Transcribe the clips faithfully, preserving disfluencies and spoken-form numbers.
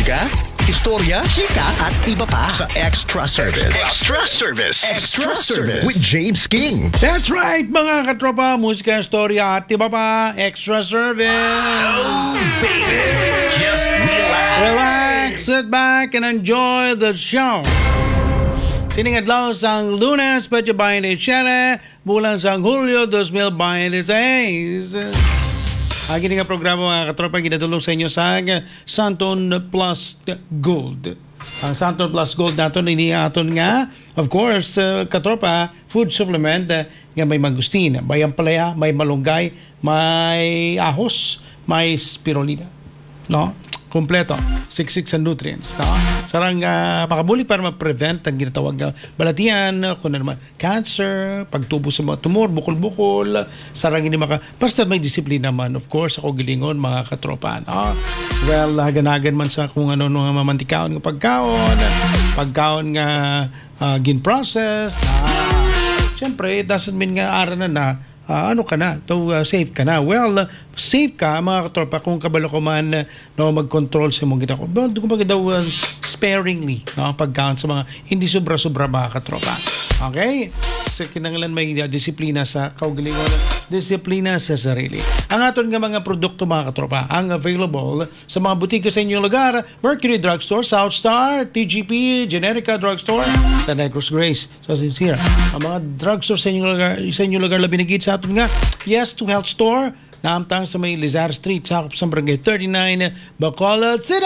musika, istorya, chika at iba pa sa Extra Service. Extra Service. Extra Service with James King. That's right, mga katropa, musika, istorya at iba pa, Extra Service. Oh, baby, just relax. Relax, sit back and enjoy the show. Siningadlaw sang Lunes, Petyo twenty-seven, bulan sang Hulyo twenty twenty-six. Ang nga programa mga katropa, ginadulong sa inyo sa Santon Plus Gold. Ang Santon Plus Gold natin, iniaton nga, of course, uh, katropa, food supplement, uh, nga may mangustin, may ampalaya, may malunggay, may ahos, may spirulina. No? Kompleto. Siksik sa nutrients. No? Sarang uh, makabuli para ma-prevent ang ginatawag na balatian, kung ano naman, cancer, pagtubo sa mga tumor, bukol-bukol, sarang hindi maka... Basta may disiplina man, of course, ako gilingon, mga katropa. No? Well, haganagan man sa kung ano nung mamantikaon ng pagkaon, pagkaon nga uh, gin-process. Ah, Siyempre, it doesn't mean nga ara na na, Uh, ano ka na, to uh, safe ka na. Well, uh, safe ka, mga katropa, kung kabalo ko man uh, no, mag-control sa mong ginako. But kung baga daw uh, sparingly, no, pag-count sa mga hindi sobra-sobra, mga katropa. Okay? Kasi kinangalan may uh, disiplina sa kaugalingon, disiplina sa sarili. Ang aton nga mga produkto, mga katropa, ang available sa mga butika sa inyong lugar: Mercury Drugstore, South Star, T G P, Generica Drugstore, The Negros Grace, sa Sincere. Ang mga drugstore sa inyong lugar, sa inyong lugar labinigid sa aton nga Yes to Health Store, naamtang sa may Lizar Street, sakop sa Barangay thirty-nine, Bacolod City!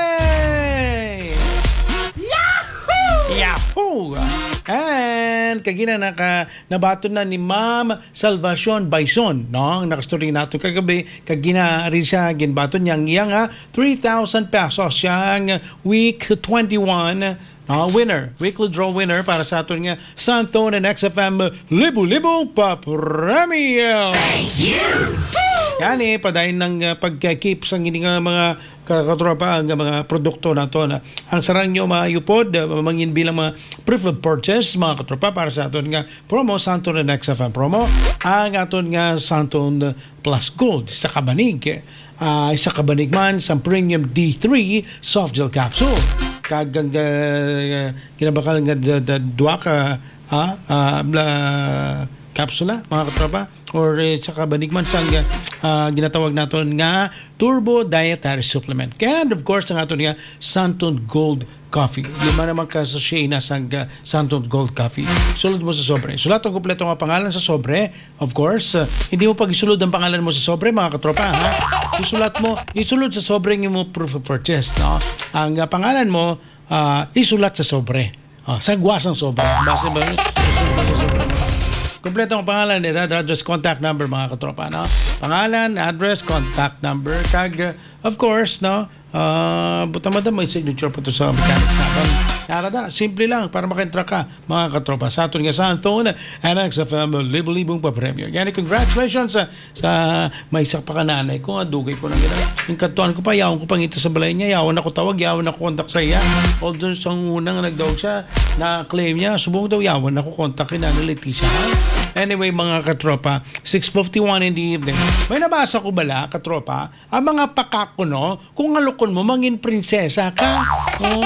Yahoo! Yahoo! And kagina naka nabaton na ni Ma'am Salvacion Bison, no? Nakastory nato kagabi, kagina rin siya ginbaton niyang iyang three thousand pesos siyang week twenty-one no, winner, weekly draw winner para sa aton nga Santon and X F M libu-libong pa-premium. Thank you! Yan eh, padayon ng uh, pag-keep sa hindi nga mga katropa ang mga produkto na ito. Na, ang sarang nyo maayupod, uh, mangin bilang mga proof of purchase, mga katropa, para sa aton nga promo, Santon and X F M promo, ang aton nga Santon Plus Gold sa kabanig. Uh, sa kabanig man, sa premium D three soft gel capsule. Kagang uh, kinabakal nga dua ka ha, uh, bla, kapsula, mga katropa, or eh, saka banigman sa uh, ginatawag natin nga Turbo Dietary Supplement. And of course, ang ato nga Santon Gold Coffee. Lima naman ka sa siya inasang uh, Santon Gold Coffee. Sulod mo sa sobre. Sulat ang kompleto nga pangalan sa sobre. Of course, uh, hindi mo pag-isulod ang pangalan mo sa sobre, mga katropa. Ha? Isulat mo, isulod sa sobre ng mo proof of purchase. No? Ang uh, pangalan mo, uh, isulat sa sobre. Uh, sagwas ang sobre. Base ba? Kompleto ang pangalan, edad, address, contact number, mga katropa, no? Pangalan, address, contact number, kag, uh, of course, no? Uh, buta-mada may signature po ito sa mechanics natin. Narada, simple lang para makintra ka, mga katropa. Sa aton nga Santon and X F M, libo-libong pa-premyo. Yan, congratulations sa, sa may isa pa kananay ko. Adugay ko na gina. Yung katuan ko pa, yawon ko pangita sa balay niya. Yawon ako tawag, yawon ako kontak sa iya. Although sa unang nagdawag siya, na-claim niya, subong daw yawon ako kontakin na naliti siya. Anyway, mga katropa, six fifty-one in the evening. May nabasa ko bala, katropa, ang mga pakako, no? Kung alukon mo, mangin prinsesa ka. Oh.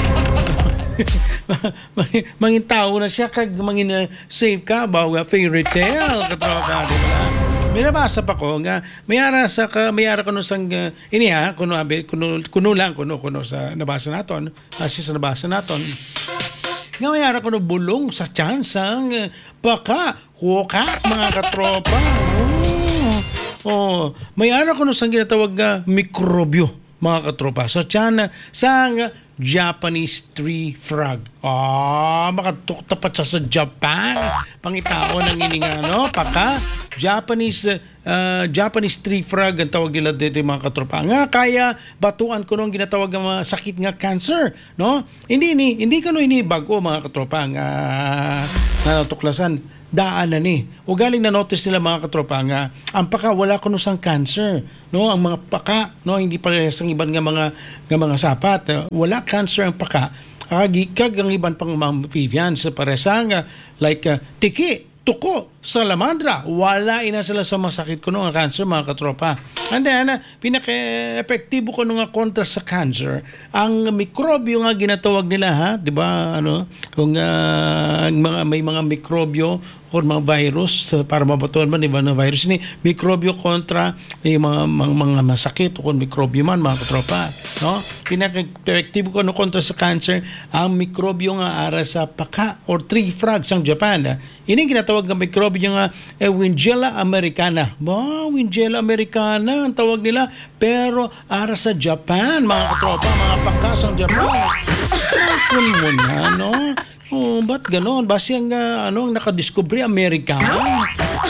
Mangin tao na siya, kag mangin uh, safe ka, bawa fairy tale, katropa, di ba? May nabasa pa ko nga, mayara sa ka, mayara kuno sang uh, iniha, kuno abe, kuno, kuno lang, kuno, kuno sa nabasa naton, kasi sa nabasa naton. Nga mayara ko no bulong sa chansang uh, baka huka, mga katropa. Oh, oh. Mayara ko no sang ginatawag nga uh, mikrobyo, mga katropa. Sa tiyan, sang Japanese tree frog. Ah, makatuktapat sa sa Japan. Pangitao ng ininga, no? Paka, Japanese uh, Japanese tree frog ang tawag nila dito, mga katropa. Nga kaya batuan ko nung ginatawag ng mga sakit nga cancer, no? Hindi ni hindi ko no ini bago, mga katropa, nga natuklasan daan na ni. O galing na notice nila, mga katropa, nga ang paka wala kuno sang cancer, no? Ang mga paka, no, hindi pa sang iban nga mga nga mga sapat, uh, wala cancer ang paka. Agi kag ang iban pang mga amphibians sa paresang uh, like uh, tiki, tuko, salamandra. Wala ina sila sa masakit ko nung cancer, mga katropa. And then, uh, pinaka-epektibo ko nung kontra sa cancer, ang mikrobyo nga ginatawag nila, ha? Diba, ano, kung uh, mga, may mga mikrobyo o mga virus, uh, para mabatuan man, diba, na virus ni mikrobyo kontra yung mga, mga, mga masakit o kung mikrobyo man, mga katropa. No? Pinaka-epektibo ko nung kontra sa cancer, ang mikrobyo nga ara sa paka or tree frogs ang Japan. Ini ginatawag ng mikrobyo nga eh, Wingella americana. Ba, Wingella americana ang tawag nila, pero ara sa Japan, mga katropa, mga pakas ang Japan. Kung mo na, no? Oh, ba't ganon? Basi ang, uh, ano, ang nakadiscovery, Amerikano.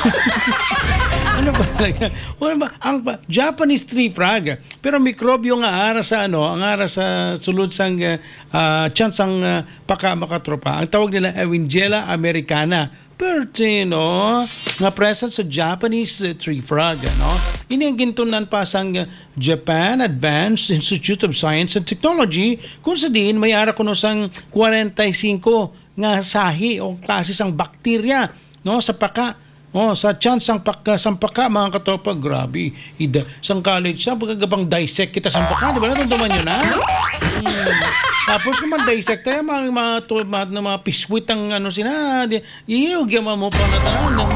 Ano ba talaga? Ano ba? Ang ba? Japanese tree frog. Pero mikrobyo nga ara sa ano, ang ara sa sulod sang uh, chance ang uh, paka makatropa. Ang tawag nila ay Wingella americana. Pertino nga present sa Japanese uh, tree frog, no? Ini ang gintunan pa sang uh, Japan Advanced Institute of Science and Technology kung sa din may ara kuno sang forty-five nga sahi o klase sang bakterya, no, sa paka. Oh, sa chance sang paka sang paka, mga katropa, grabe. Ida sang college sa pagkagabang dissect kita sang paka, di ba? Natunduman niyo na? Hmm. Tapos naman dissect tayo mga mga to, mga, mga piswit ang ano sina. Iyo, gyama mo pa na tanan, no?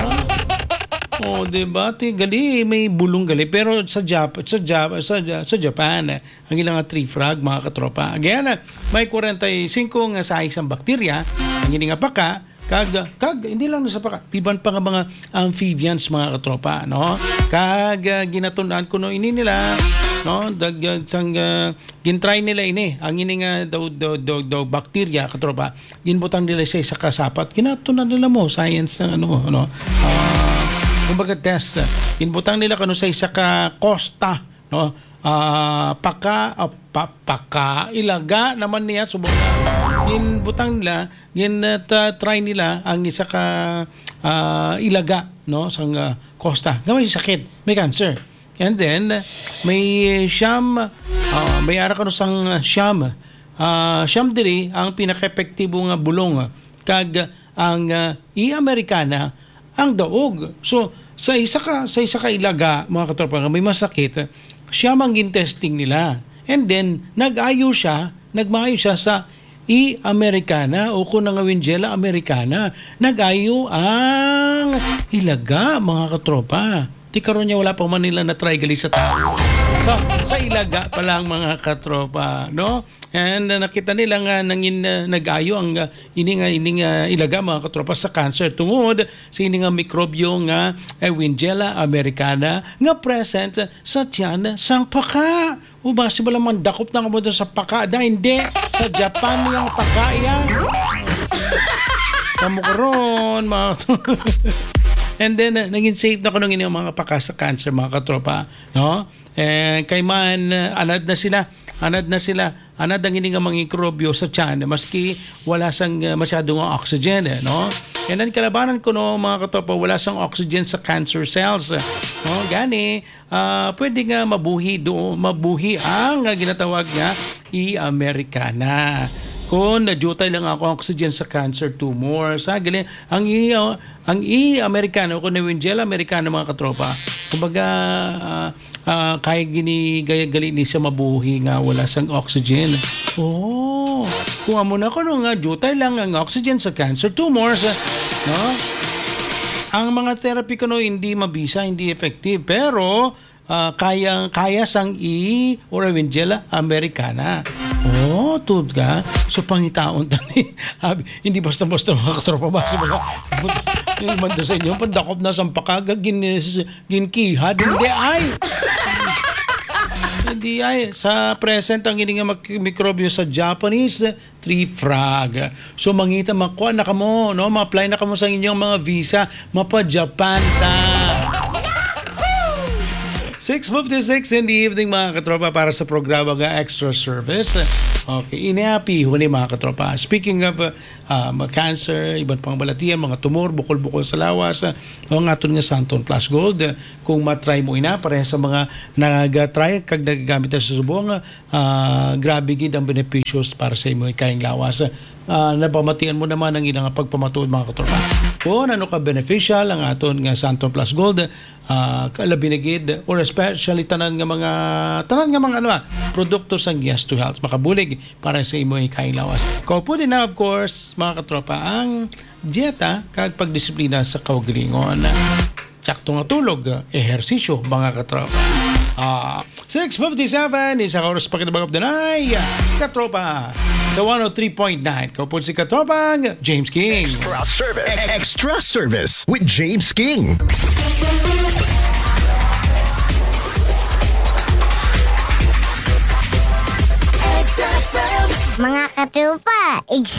Oh, di ba? Ti gali may bulong gali, pero sa Japan, sa Japan, sa, sa Japan, ang ilang tree frog, mga katropa. Again, may forty-five nga size ang bakterya, ang ini nga paka. Kag, kag, hindi lang sa paka, iban pa nga mga amphibians, mga katropa, no? Kag, uh, ginatundaan ko no, ini nila, no? Dag, uh, sang, uh, gintry nila ini, ang ini nga daw, daw, daw, daw, bakterya, katropa, ginbutang nila siya sa kasapat, ginatundaan nila mo, science ng ano, no? Uh, kumbaga test, ginbutang nila kano sa isa ka costa, no? Uh, paka, uh, pa, paka, ilaga naman niya, subok na, gin butang nila, gin uh, try nila ang isa ka uh, ilaga, no, sa uh, costa. May sakit, may cancer. And then may siyam, uh, may ara ka no sang siyam. Uh, siyam diri ang pinaka-epektibo nga bulong kag ang uh, i-Americana ang daog. So sa isa ka sa isa ka ilaga, mga katropa, may masakit, siyam ang gin-testing nila. And then nag-ayo siya, nagmaayo siya sa i-Americana o kung nga Wingella americana. Nag-ayo ang ilaga, mga katropa. Di karon niya wala pa man nila na try gali sa tao. So, sa ilaga pa lang, mga katropa, no? And uh, nakita nila nga nangin uh, nag-ayo ang uh, ini nga ini nga ilaga, mga katropa, sa cancer tungod sa ini nga mikrobyo nga eh, Wingella americana nga present sa tiyan sang paka. O basi ba lang dakop na kamo sa paka? Da hindi sa Japan yang paka yan. Kamu karon, mga and then uh, naging safe na ko nung inyong mga paka sa cancer, mga katropa, no? Eh, kay man uh, anad na sila, anad na sila, anad ang ini nga mga mikrobyo sa tiyan maski wala sang uh, masyadong oxygen, eh, no? And then kalabanan ko no, mga katropa, wala sang oxygen sa cancer cells, no? Gani uh, pwede nga mabuhi do, mabuhi ang uh, ginatawag nga i-Americana. Kung na-jutay lang ako oxygen sa cancer tumors, ha, galing, ang i uh, ang i-Americano, kung na Wingella americana, mga katropa, kumbaga uh, uh, kaya gini gaya gali ni siya mabuhi nga wala sang oxygen. Oh, kung amo na ko no nga jutay lang ang oxygen sa cancer tumors, no? Ang mga therapy ko no hindi mabisa, hindi effective, pero uh, kaya kaya sang i or Wingella americana. Oh, tud ka. So, pangitaon tani. Hindi basta-basta mga katropa. Basta mga yung manda sa inyo, pandakop na sampakaga, gin, ginkihad. Hindi ay. Hindi ay. Sa present, ang hindi nga mikrobyo sa Japanese tree frog. So, mangita, makuha na kamo, no? Ma-apply na kamo sa inyong mga visa. Mapa-Japan ta. six fifty-six in the evening, mga katropa, para sa programa nga Extra Service. Okay, inapi huli, mga katropa. Speaking of uh, um, cancer, ibang pang balatian, mga tumor, bukol-bukol sa lawas, uh, ang aton nga Santon Plus Gold, uh, kung matry mo ina, pareha sa mga nag-try, kag nagagamit na sa subong, uh, grabe gid ang beneficios para sa imo kayang lawas. Uh, napamatian mo naman ang ilang pagpamatuod, mga katropa. kung ano ka beneficial ang aton nga Santon Plus Gold uh, kalabinigid or especially tanan nga mga tanan nga mga ano ah, produkto sa Yes to Health makabulig para sa imo ikailawas. Kaupo din na of course mga katropa ang dieta kag pagdisiplina sa kaugalingon. Sakto nga tulog, ehersisyo mga katropa. Ah, six fifty-seven isa ka oras pa kinabang of the night. Katropa sa one oh three point nine. Kaupo si katropang James King. Extra service. Extra service with James King. Mga katropa,